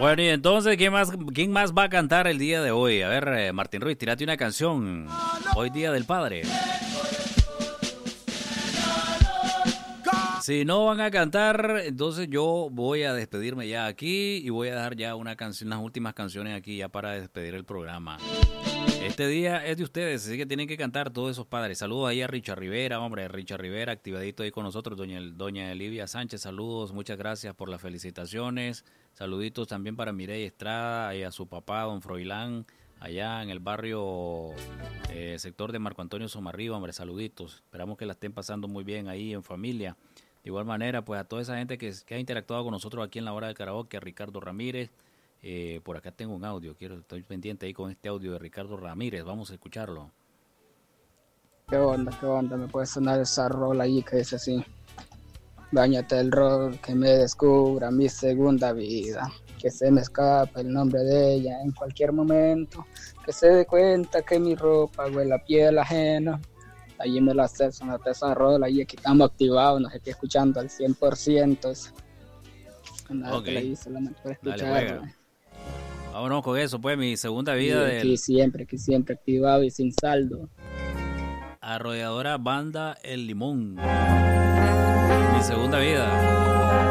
Bueno, y entonces, quién más va a cantar el día de hoy? A ver, Martín Ruiz, tírate una canción. Hoy Día del Padre. Si no van a cantar, entonces yo voy a despedirme ya aquí y voy a dejar ya unas últimas canciones aquí ya para despedir el programa. Este día es de ustedes, así que tienen que cantar todos esos padres. Saludos ahí a Richard Rivera, hombre, Richard Rivera, activadito ahí con nosotros, doña Elivia Sánchez, saludos, muchas gracias por las felicitaciones. Saluditos también para Mireya Estrada y a su papá, don Froilán, allá en el barrio sector de Marco Antonio Somarriba, hombre, saluditos. Esperamos que la estén pasando muy bien ahí en familia. De igual manera, pues a toda esa gente que ha interactuado con nosotros aquí en la hora del karaoke, a Ricardo Ramírez. Por acá tengo un audio, estoy pendiente ahí con este audio de Ricardo Ramírez, vamos a escucharlo. ¿Qué onda? ¿Me puede sonar esa rola ahí que dice así? Báñate el rol, que me descubra mi segunda vida, que se me escapa el nombre de ella en cualquier momento, que se dé cuenta que mi ropa huele a piel ajena. Allí me la hace, sonate esa rola, y aquí estamos activados, nos estoy escuchando al 100%. Nada, Ok, ahí solamente para dale, escucharlo. juega. Vámonos con eso, pues, mi segunda vida Y aquí siempre activado y sin saldo. Arrolladora Banda El Limón. Mi segunda vida.